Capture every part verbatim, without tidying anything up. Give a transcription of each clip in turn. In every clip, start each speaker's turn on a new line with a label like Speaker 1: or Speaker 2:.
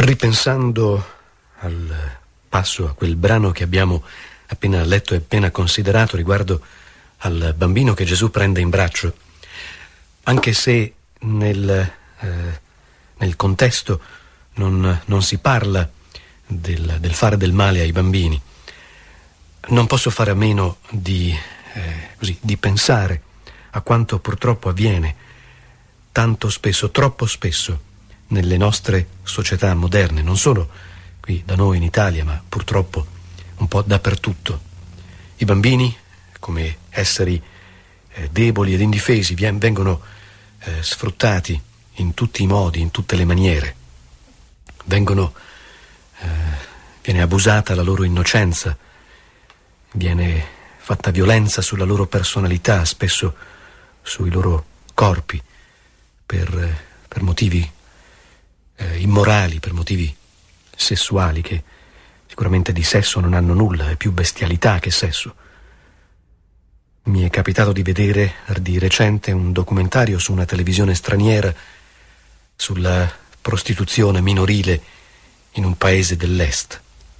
Speaker 1: Ripensando al passo, a quel brano che abbiamo appena letto e appena considerato riguardo al bambino che Gesù prende in braccio, anche se nel, eh, nel contesto non, non si parla del, del fare del male ai bambini, non posso fare a meno di, eh, così, di pensare a quanto purtroppo avviene tanto spesso, troppo spesso, nelle nostre società moderne, non solo qui da noi in Italia, ma purtroppo un po' dappertutto. I bambini, come esseri eh, deboli ed indifesi, vengono eh, sfruttati in tutti i modi, in tutte le maniere. Vengono, eh, viene abusata la loro innocenza, viene fatta violenza sulla loro personalità, spesso sui loro corpi, per, per motivi eh, immorali, per motivi sessuali che sicuramente di sesso non hanno nulla, è più bestialità che sesso. Mi è capitato di vedere di recente un documentario su una televisione straniera sulla prostituzione minorile in un paese dell'est.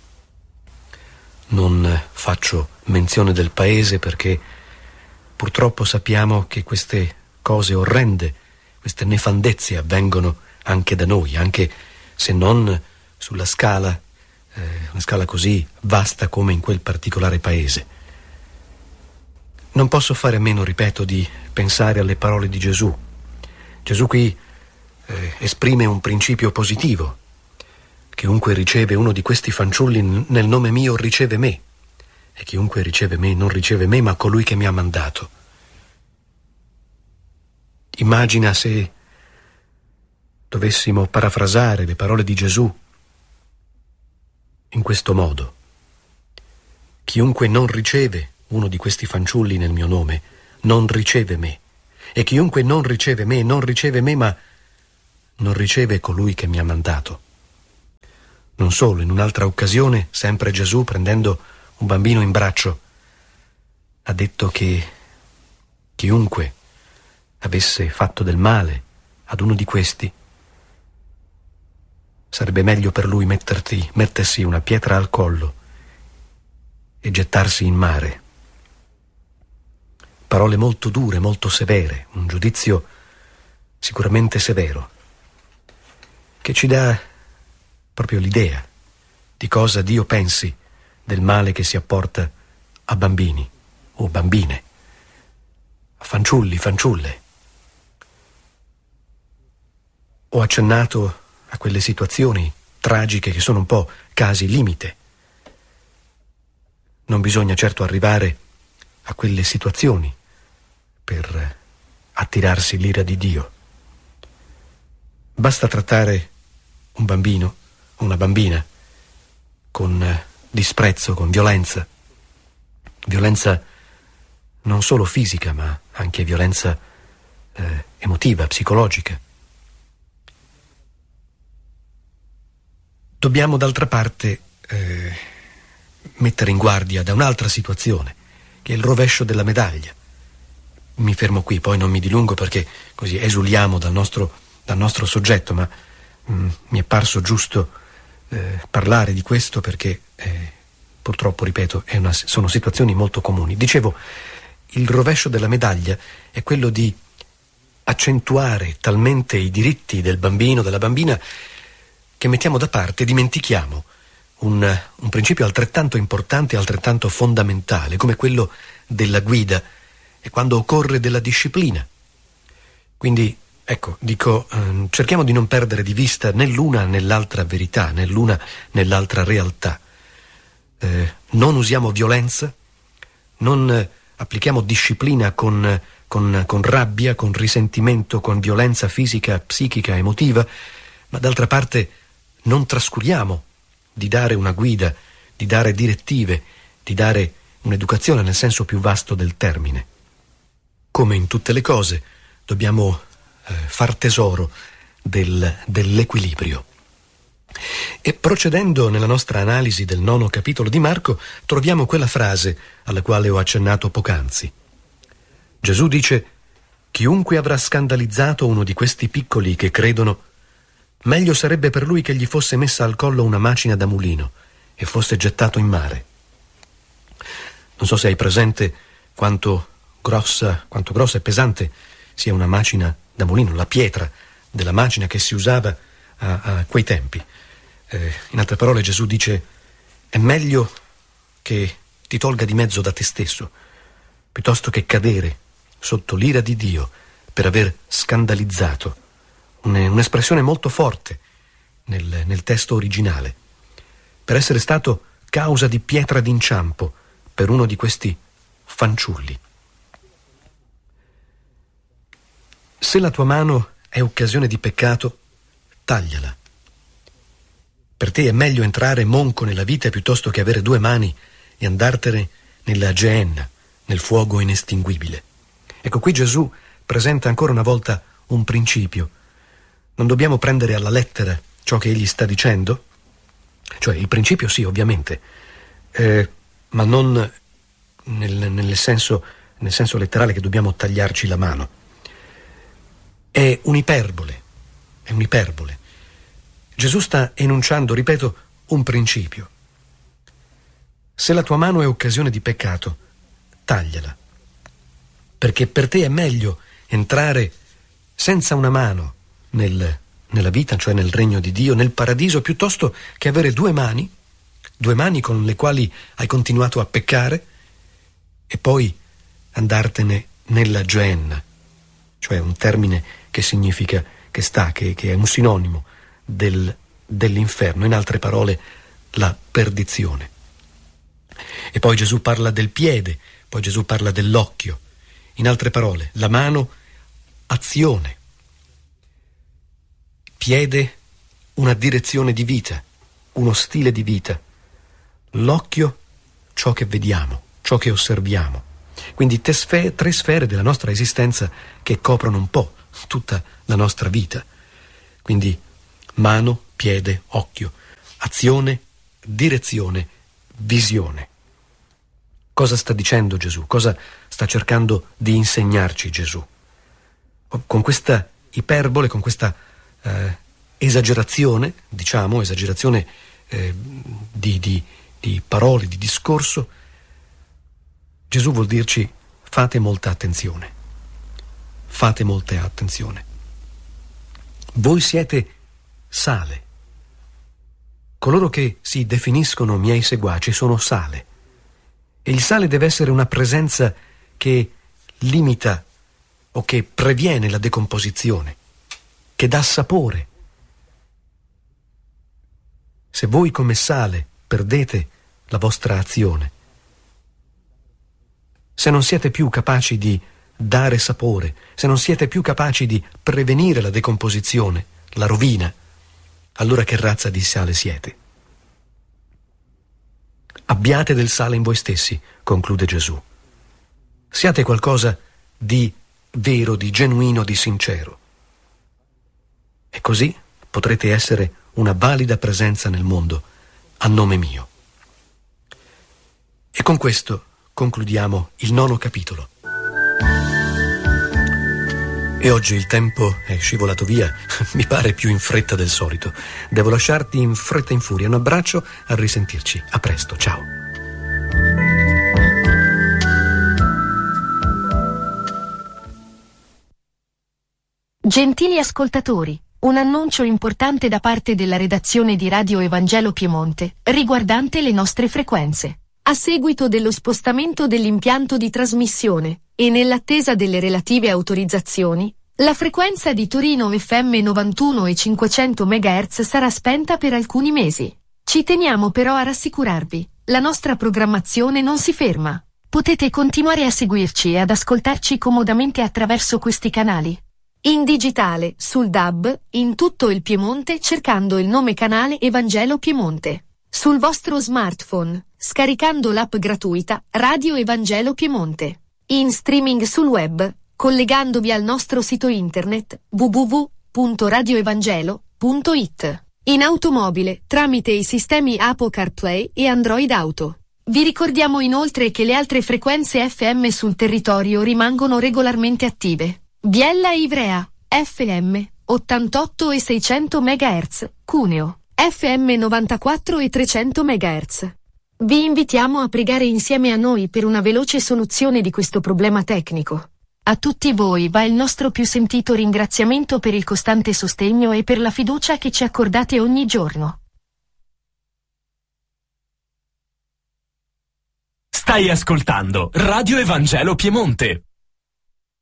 Speaker 1: Non faccio menzione del paese perché purtroppo sappiamo che queste cose orrende, queste nefandezze avvengono anche da noi, anche se non sulla scala, eh, una scala così vasta come in quel particolare paese. Non posso fare a meno, ripeto, di pensare alle parole di Gesù. Gesù qui eh, esprime un principio positivo. Chiunque riceve uno di questi fanciulli nel nome mio riceve me, e chiunque riceve me non riceve me, ma colui che mi ha mandato. Immagina se dovessimo parafrasare le parole di Gesù in questo modo: chiunque non riceve uno di questi fanciulli nel mio nome non riceve me, e chiunque non riceve me non riceve me, ma non riceve colui che mi ha mandato. Non solo, in un'altra occasione, sempre Gesù, prendendo un bambino in braccio, ha detto che chiunque avesse fatto del male ad uno di questi, sarebbe meglio per lui metterti, mettersi una pietra al collo e gettarsi in mare. Parole molto dure, molto severe, un giudizio sicuramente severo, che ci dà proprio l'idea di cosa Dio pensi del male che si apporta a bambini o bambine, a fanciulli, fanciulle. Ho accennato a quelle situazioni tragiche che sono un po' casi limite. Non bisogna certo arrivare a quelle situazioni per attirarsi l'ira di Dio. Basta trattare un bambino, una bambina, con disprezzo, con violenza, violenza non solo fisica, ma anche violenza eh, emotiva, psicologica. Dobbiamo d'altra parte eh, mettere in guardia da un'altra situazione, che è il rovescio della medaglia. Mi fermo qui, poi non mi dilungo perché così esuliamo dal nostro, dal nostro soggetto, ma mh, mi è parso giusto eh, parlare di questo perché eh, purtroppo, ripeto, è una, sono situazioni molto comuni. Dicevo, il rovescio della medaglia è quello di accentuare talmente i diritti del bambino, della bambina, che mettiamo da parte e dimentichiamo un, un principio altrettanto importante e altrettanto fondamentale come quello della guida e quando occorre della disciplina. Quindi, ecco, dico, ehm, cerchiamo di non perdere di vista né l'una né l'altra verità, né l'una né l'altra realtà. Eh, non usiamo violenza, non eh, applichiamo disciplina con, con, con rabbia, con risentimento, con violenza fisica, psichica, emotiva, ma d'altra parte non trascuriamo di dare una guida, di dare direttive, di dare un'educazione nel senso più vasto del termine. Come in tutte le cose, dobbiamo eh, far tesoro del, dell'equilibrio. E procedendo nella nostra analisi del nono capitolo di Marco, troviamo quella frase alla quale ho accennato poc'anzi. Gesù dice: chiunque avrà scandalizzato uno di questi piccoli che credono, Meglio sarebbe per lui che gli fosse messa al collo una macina da mulino e fosse gettato in mare. Non so se hai presente quanto grossa, quanto grossa e pesante sia una macina da mulino, la pietra della macina che si usava a, a quei tempi. Eh, in altre parole, Gesù dice: è meglio che ti tolga di mezzo da te stesso, piuttosto che cadere sotto l'ira di Dio per aver scandalizzato. Un'espressione molto forte nel, nel testo originale, per essere stato causa di pietra d'inciampo per uno di questi fanciulli. Se la tua mano è occasione di peccato, tagliala. Per te è meglio entrare monco nella vita piuttosto che avere due mani e andartene nella Geenna, nel fuoco inestinguibile. Ecco, qui Gesù presenta ancora una volta un principio. Non dobbiamo prendere alla lettera ciò che egli sta dicendo, cioè il principio sì, ovviamente, eh, ma non nel, nel, senso, nel senso letterale che dobbiamo tagliarci la mano. È un'iperbole, è un'iperbole. Gesù sta enunciando, ripeto, un principio. Se la tua mano è occasione di peccato, tagliala, perché per te è meglio entrare senza una mano Nel, nella vita, cioè nel regno di Dio, nel paradiso, piuttosto che avere due mani, due mani con le quali hai continuato a peccare e poi andartene nella Geenna, cioè un termine che significa, che sta, che, che è un sinonimo del, dell'inferno, in altre parole la perdizione. E poi Gesù parla del piede, poi Gesù parla dell'occhio, in altre parole la mano, azione. Piede, una direzione di vita, uno stile di vita. L'occhio, ciò che vediamo, ciò che osserviamo. Quindi tre sfere, tre sfere della nostra esistenza che coprono un po' tutta la nostra vita. Quindi mano, piede, occhio, azione, direzione, visione. Cosa sta dicendo Gesù? Cosa sta cercando di insegnarci Gesù? Con questa iperbole, con questa Eh, esagerazione, diciamo, esagerazione eh, di, di, di parole, di discorso, Gesù vuol dirci: fate molta attenzione, fate molta attenzione. Voi siete sale. Coloro che si definiscono miei seguaci sono sale. E il sale deve essere una presenza che limita o che previene la decomposizione, che dà sapore. Se voi come sale perdete la vostra azione, se non siete più capaci di dare sapore, se non siete più capaci di prevenire la decomposizione, la rovina, allora che razza di sale siete? Abbiate del sale in voi stessi, conclude Gesù. Siate qualcosa di vero, di genuino, di sincero. E così potrete essere una valida presenza nel mondo a nome mio. E con questo concludiamo il nono capitolo. E oggi il tempo è scivolato via, mi pare più in fretta del solito. Devo lasciarti in fretta e in furia. Un abbraccio, a risentirci. A presto, ciao.
Speaker 2: Gentili ascoltatori, un annuncio importante da parte della redazione di Radio Evangelo Piemonte, riguardante le nostre frequenze. A seguito dello spostamento dell'impianto di trasmissione, e nell'attesa delle relative autorizzazioni, la frequenza di Torino F M novantuno e cinquecento megahertz sarà spenta per alcuni mesi. Ci teniamo però a rassicurarvi, la nostra programmazione non si ferma. Potete continuare a seguirci e ad ascoltarci comodamente attraverso questi canali. In digitale, sul D A B, in tutto il Piemonte cercando il nome canale Evangelo Piemonte. Sul vostro smartphone, scaricando l'app gratuita Radio Evangelo Piemonte. In streaming sul web, collegandovi al nostro sito internet w w w punto radio evangelo punto i t. In automobile, tramite i sistemi Apple CarPlay e Android Auto. Vi ricordiamo inoltre che le altre frequenze F M sul territorio rimangono regolarmente attive. Biella e Ivrea, F M ottantotto e seicento megahertz, Cuneo, F M novantaquattro e trecento megahertz. Vi invitiamo a pregare insieme a noi per una veloce soluzione di questo problema tecnico. A tutti voi va il nostro più sentito ringraziamento per il costante sostegno e per la fiducia che ci accordate ogni giorno.
Speaker 3: Stai ascoltando Radio Evangelo Piemonte.